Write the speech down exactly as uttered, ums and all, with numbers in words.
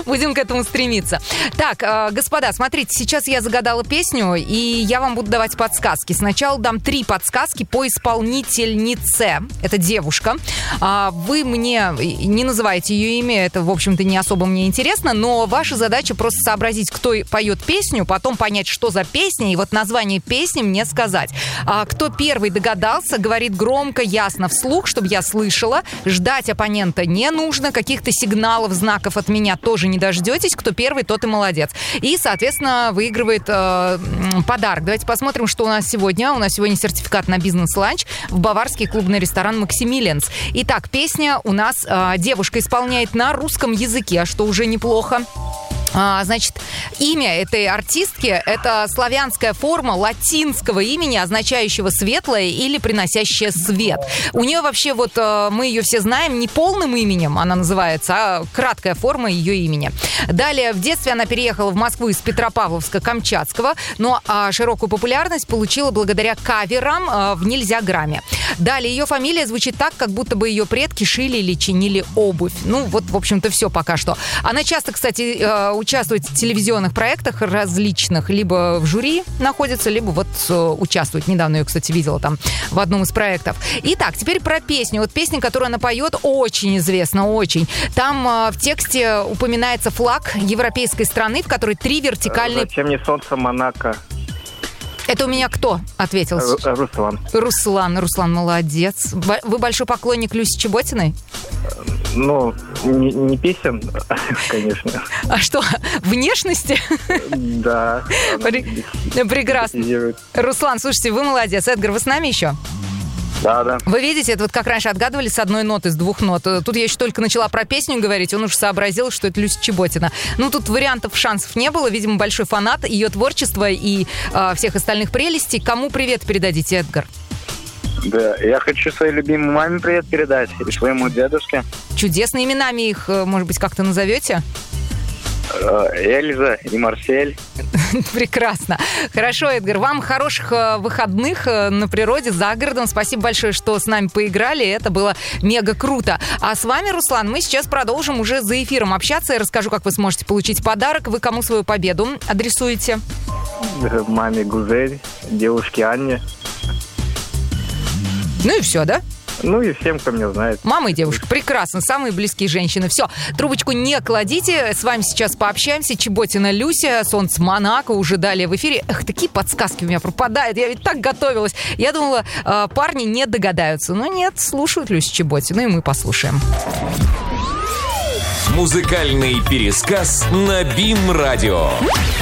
Будем к этому стремиться. Так, господа, смотрите, сейчас я загадала песню, и я вам буду давать подсказки. Сначала дам три подсказки по исполнительнице. Это девушка. Вы мне не называете ее имя, это, в общем-то, не особо мне интересно, но ваша задача просто сообразить, кто поет песню, потом понять, что за песня, и вот название песни мне сказать. Кто первый догадался, говорит громко, ясно, вслух, чтобы я слышала. Ждать оппонента не нужно, каких-то сигналов, знаков от меня тоже не дождетесь. Кто первый, тот и молодец. И, соответственно, выигрывает э, подарок. Давайте посмотрим, что у нас сегодня. У нас сегодня сертификат на бизнес-ланч в баварский клубный ресторан «Максимилианс». Итак, песня у нас э, девушка исполняет на русском языке, что уже неплохо. А, значит, имя этой артистки – это славянская форма латинского имени, означающего «светлое» или «приносящее свет». У нее вообще, вот мы ее все знаем, не полным именем она называется, а краткая форма ее имени. Далее, в детстве она переехала в Москву из Петропавловска-Камчатского, но а, широкую популярность получила благодаря каверам а, в «Нельзя грамме». Далее, ее фамилия звучит так, как будто бы ее предки шили или чинили обувь. Ну, вот, в общем-то, все пока что. Она часто, кстати, участвует в телевизионных проектах различных, либо в жюри находится, либо вот участвует. Недавно ее, кстати, видела там в одном из проектов. Итак, теперь про песню. Вот песня, которую она поет, очень известна, очень. Там э, в тексте упоминается флаг европейской страны, в которой три вертикальные... Зачем не солнце Монако? Это у меня кто ответил? Руслан. Руслан, Руслан, молодец. Вы большой поклонник Люси Чеботиной? Ну, не, не песен, конечно. А что, внешности? Да. Прекрасно. Руслан, слушайте, вы молодец. Эдгар, вы с нами еще? Да, да. Вы видите, это вот как раньше отгадывали с одной ноты, с двух нот. Тут я еще только начала про песню говорить, он уж сообразил, что это Люся Чеботина. Ну, тут вариантов, шансов не было. Видимо, большой фанат ее творчества и э, всех остальных прелестей. Кому привет передадите, Эдгар? Да, я хочу своей любимой маме привет передать и своему дедушке. Чудесно. Именами их, может быть, как-то назовете? Эльза и Марсель. Прекрасно. Хорошо, Эдгар, вам хороших выходных на природе, за городом. Спасибо большое, что с нами поиграли. Это было мега круто. А с вами, Руслан, мы сейчас продолжим уже за эфиром общаться. Я расскажу, как вы сможете получить подарок. Вы кому свою победу адресуете? Маме Гузель, девушке Анне. Ну и все, да? Ну и всем, кто меня знает. Мама и девушка. Прекрасно. Самые близкие женщины. Все, трубочку не кладите. С вами сейчас пообщаемся. Чеботина Люся, солнце Монако. Уже далее в эфире. Эх, такие подсказки у меня пропадают. Я ведь так готовилась. Я думала, парни не догадаются. Но нет, слушают Люсю Чеботину. И мы послушаем. Музыкальный пересказ на БИМ-радио.